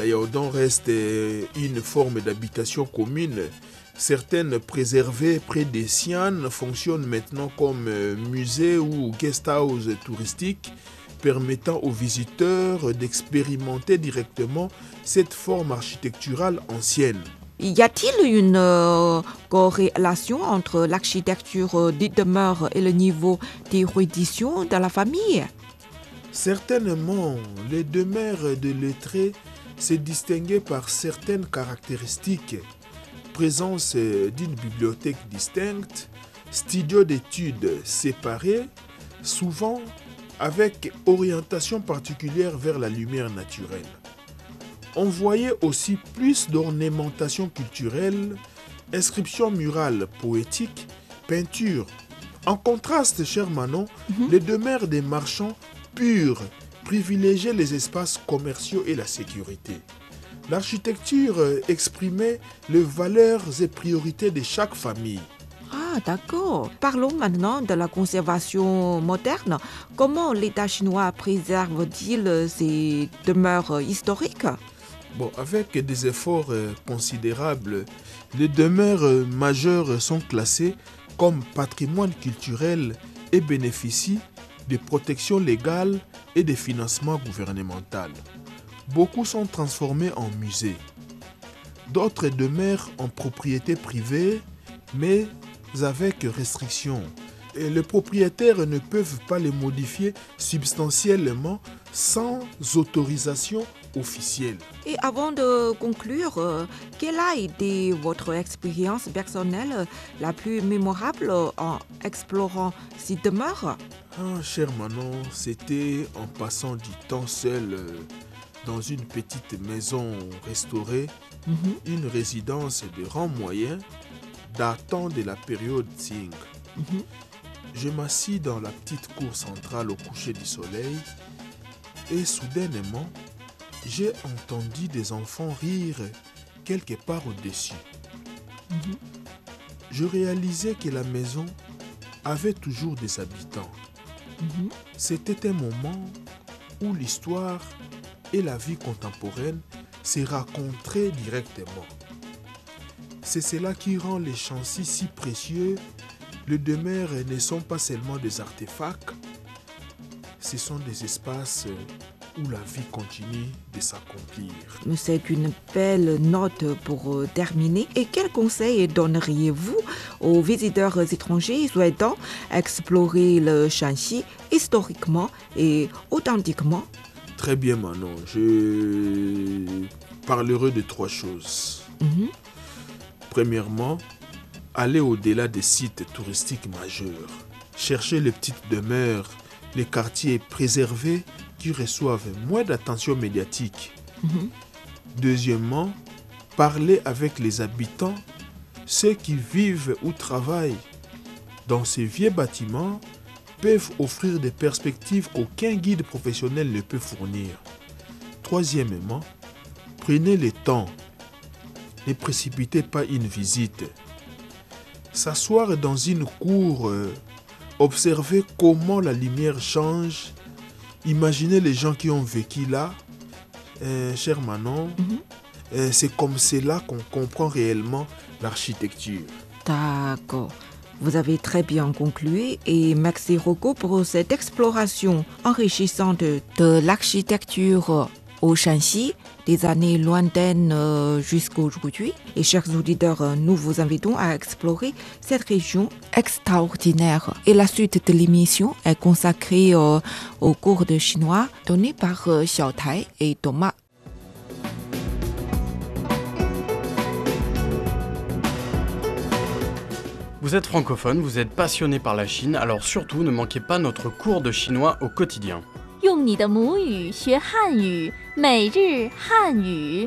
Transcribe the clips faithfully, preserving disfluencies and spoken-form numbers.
La Yaodong reste une forme d'habitation commune. Certaines préservées près des Xi'an fonctionnent maintenant comme musée ou guest house touristique, permettant aux visiteurs d'expérimenter directement cette forme architecturale ancienne. Y a-t-il une euh, corrélation entre l'architecture des demeures et le niveau d'érudition de la famille? Certainement, les demeures de lettrés se distinguaient par certaines caractéristiques. Présence d'une bibliothèque distincte, studio d'études séparés, souvent avec orientation particulière vers la lumière naturelle. On voyait aussi plus d'ornementation culturelle, inscriptions murales poétiques, peintures. En contraste, cher Manon, mm-hmm. les demeures des marchands purs privilégiaient les espaces commerciaux et la sécurité. L'architecture exprimait les valeurs et priorités de chaque famille. Ah, d'accord. Parlons maintenant de la conservation moderne. Comment l'État chinois préserve-t-il ces demeures historiques? Bon, avec des efforts considérables, les demeures majeures sont classées comme patrimoine culturel et bénéficient de protections légales et de financements gouvernementaux. Beaucoup sont transformés en musées. D'autres demeurent en propriété privée, mais avec restrictions. Et les propriétaires ne peuvent pas les modifier substantiellement sans autorisation officielle. Et avant de conclure, euh, quelle a été votre expérience personnelle la plus mémorable en explorant ces demeures? Ah, cher Manon, c'était en passant du temps seul euh, dans une petite maison restaurée, mm-hmm. une résidence de rang moyen datant de la période Qing. Mm-hmm. Je m'assis dans la petite cour centrale au coucher du soleil et soudainement, j'ai entendu des enfants rire quelque part au-dessus. Mm-hmm. Je réalisais que la maison avait toujours des habitants. Mm-hmm. C'était un moment où l'histoire et la vie contemporaine se rencontraient directement. C'est cela qui rend les chantiers si précieux. Les demeures ne sont pas seulement des artefacts, ce sont des espaces où la vie continue de s'accomplir. C'est une belle note pour terminer. Et quels conseils donneriez-vous aux visiteurs étrangers souhaitant explorer le Shanxi historiquement et authentiquement? Très bien, Manon. Je parlerai de trois choses. Mm-hmm. Premièrement, aller au-delà des sites touristiques majeurs. Chercher les petites demeures, les quartiers préservés qui reçoivent moins d'attention médiatique. Mm-hmm. Deuxièmement, parler avec les habitants, ceux qui vivent ou travaillent dans ces vieux bâtiments peuvent offrir des perspectives qu'aucun guide professionnel ne peut fournir. Troisièmement, prenez le temps. Ne précipitez pas une visite. S'asseoir dans une cour, euh, observer comment la lumière change, imaginez les gens qui ont vécu là, euh, cher Manon, mm-hmm. euh, c'est comme cela qu'on comprend réellement l'architecture. D'accord. Vous avez très bien conclu et merci Rocco pour cette exploration enrichissante de, de l'architecture au Shanxi, des années lointaines euh, jusqu'à aujourd'hui. Et chers auditeurs, nous vous invitons à explorer cette région extraordinaire. Et la suite de l'émission est consacrée euh, au cours de chinois donné par euh, Xiaotai et Thomas. Vous êtes francophone, vous êtes passionné par la Chine, alors surtout ne manquez pas notre cours de chinois au quotidien. 用你的母语学汉语，每日汉语。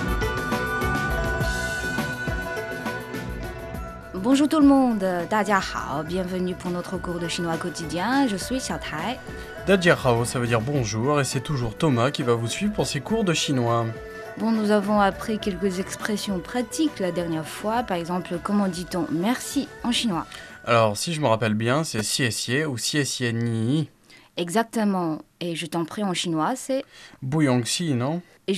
Bonjour tout le monde, 大家好, bienvenue pour notre cours de chinois quotidien, je suis Xiaotai. Dajiahao, ça veut dire bonjour et c'est toujours Thomas qui va vous suivre pour ses cours de chinois. Bon, nous avons appris quelques expressions pratiques la dernière fois, par exemple, comment dit-on merci en chinois? Alors, si je me rappelle bien, c'est xie xie ou xie xie ni. Exactement, et je t'en prie en chinois, c'est... Buyongxi, non?